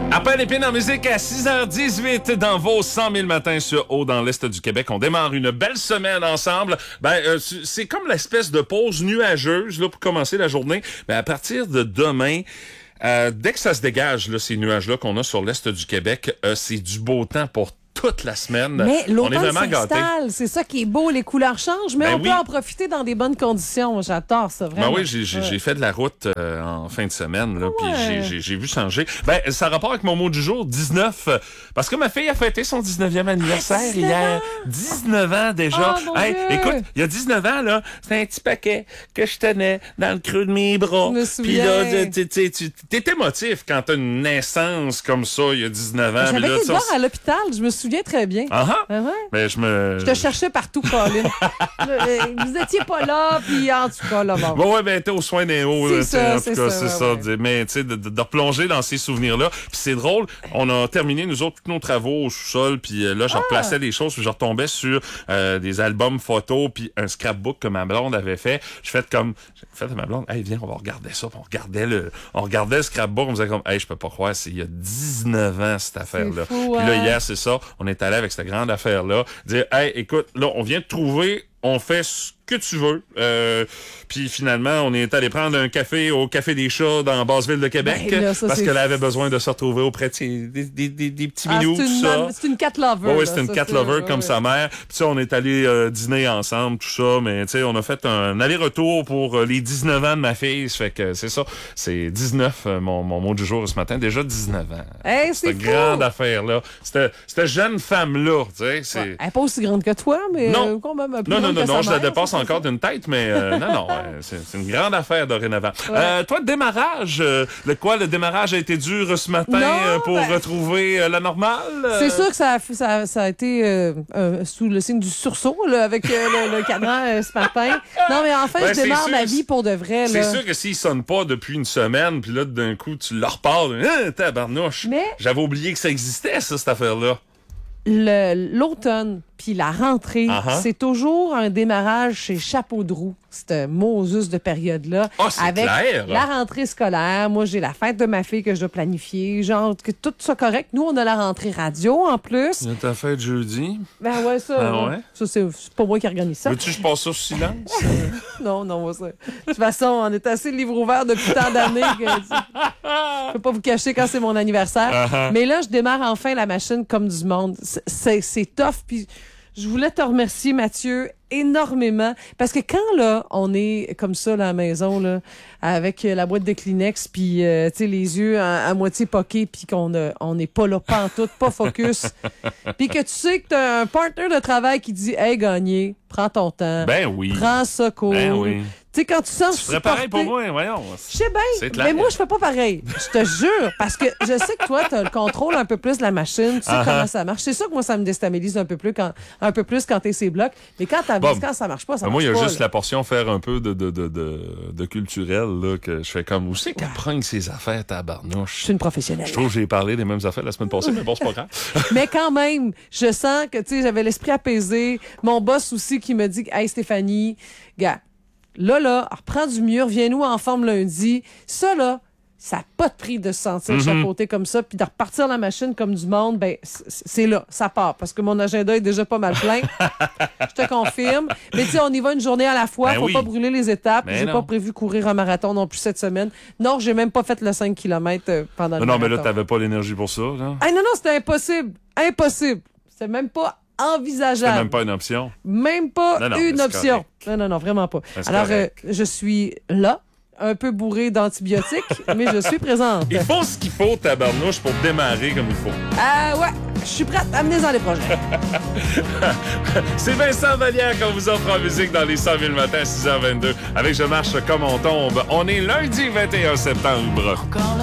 Appel épine en musique à 6h18 dans vos 100 000 matins sur Haut dans l'Est du Québec. On démarre une belle semaine ensemble. C'est comme l'espèce de pause nuageuse là, pour commencer la journée. Mais à partir de demain, dès que ça se dégage, là, ces nuages-là qu'on a sur l'Est du Québec, c'est du beau temps pour toute la semaine. Mais on est l'automne vraiment gâtés. s'installe, c'est ça qui est beau, les couleurs changent, mais on peut en profiter dans des bonnes conditions. J'adore ça, vraiment. Ben oui, j'ai fait de la route en fin de semaine, là, puis j'ai vu changer. Ça a rapport avec mon mot du jour, 19, parce que ma fille a fêté son 19e anniversaire hier. 19 ans déjà. Oh, écoute, il y a 19 ans, là, c'était un petit paquet que je tenais dans le creux de mes bras. Je me souviens. Puis là, t'es émotif quand t'as une naissance comme ça, il y a 19 ans. J'avais été te voir à l'hôpital, je me souviens très bien. Mais je te cherchais partout, Colin. Vous étiez pas là, puis en tout cas, là, bon. Ouais, t'es aux soins des hauts. C'est ça. Mais tu sais, de replonger dans ces souvenirs-là. Puis c'est drôle, on a terminé, nous autres, tous nos travaux au sous-sol, puis là, je replaçais des choses, puis je retombais sur des albums photos, puis un scrapbook que ma blonde avait fait. J'ai fait à ma blonde, hey, viens, on va regarder ça. Puis on regardait le scrapbook, on me disait comme, hey, je peux pas croire, c'est il y a 19 ans, cette affaire-là. Fou, puis là, hier, c'est ça, on est allé avec cette grande affaire-là, dire, hey, écoute, là, on vient de trouver, on fait ce que tu veux. Puis finalement, on est allé prendre un café au Café des Chats dans Basse-Ville de Québec parce qu'elle avait besoin de se retrouver auprès de des petits minous, tout ça. C'est une cat lover. Oui, c'est une cat lover comme sa mère. Puis ça, on est allé dîner ensemble, tout ça. Mais tu sais, on a fait un aller-retour pour les 19 ans de ma fille. Ça fait que c'est ça. C'est 19, mon mot du jour ce matin. Déjà 19 ans. Hey, c'est cette grande affaire-là. Cette jeune femme-là, tu sais. Elle n'est pas aussi grande que toi, mais quand même un peu plus grande que sa mère, je la dépasse encore d'une tête, mais non, c'est une grande affaire dorénavant. Toi, démarrage, le démarrage a été dur ce matin pour retrouver la normale? C'est sûr que ça a été sous le signe du sursaut là, avec le cadran ce matin. Non, mais en fait, je démarre ma vie pour de vrai. C'est sûr que s'il sonne pas depuis une semaine, puis là, d'un coup, tu le repars, tabarnouche. Mais j'avais oublié que ça existait, ça, cette affaire-là. L'automne puis la rentrée, c'est toujours un démarrage chez Chapeau de roue, cette Moses de période-là. Avec clair, la rentrée scolaire. Moi, j'ai la fête de ma fille que je dois planifier. Genre, que tout ça correct. Nous, on a la rentrée radio, en plus. Il y a ta fête jeudi. Ben ouais, ça. Ça, c'est pas moi qui organise ça. Veux-tu que je passe ça sous silence? Non, moi, ça. De toute façon, on est assez livre ouvert depuis tant d'années que je peux pas vous cacher quand c'est mon anniversaire. Mais là, je démarre enfin la machine comme du monde. C'est tough, puis je voulais te remercier, Mathieu, énormément. Parce que quand, là, on est comme ça, là, à la maison, là, avec la boîte de Kleenex, puis, tu sais, les yeux à moitié poqués, puis qu'on n'est pas là, pantoute, pas focus. Puis que tu sais que t'as un partner de travail qui dit, hey, Gagné, prends ton temps. Ben oui. Prends ça cool. Ben oui. Tu sais, quand tu sens tu ferais pareil pour moi, voyons. Je sais bien, mais moi, je fais pas pareil. Je te jure, parce que je sais que toi, tu as le contrôle un peu plus de la machine, tu sais comment ça marche. C'est ça que moi, ça me déstabilise un peu plus quand t'es ces blocs. Mais quand quand ça marche pas, ça marche pas. Moi, il y a juste la portion faire un peu de culturel, là, que je fais comme, où c'est qu'elle prend ses affaires, tabarnouche? Je suis une professionnelle. Je trouve que j'ai parlé des mêmes affaires la semaine passée, mais bon, c'est pas grave. Mais quand même, je sens que, tu sais, j'avais l'esprit apaisé. Mon boss aussi qui me dit, hey, Stéphanie, gars, là, reprends du mieux, reviens-nous en forme lundi. Ça, là, ça n'a pas de prix de se sentir chapeauté comme ça, puis de repartir la machine comme du monde, ben c'est là, ça part, parce que mon agenda est déjà pas mal plein. Je te confirme. Mais tu sais, on y va une journée à la fois, faut pas brûler les étapes. J'ai pas prévu courir un marathon non plus cette semaine. Non, j'ai même pas fait le 5 km pendant le marathon. Non, mais là, t'avais pas l'énergie pour ça, là? Ah, non, c'était impossible. Impossible. C'était même pas envisageable. C'était même pas une option? Même pas une option. Non, vraiment pas. Alors, je suis là, un peu bourré d'antibiotiques, mais je suis présente. Il faut ce qu'il faut, tabarnouche, pour démarrer comme il faut. Ouais, je suis prête à mener dans les projets. C'est Vincent Vallière qu'on vous offre en musique dans les 100 000 matins à 6h22. Avec Je marche comme on tombe. On est lundi 21 septembre.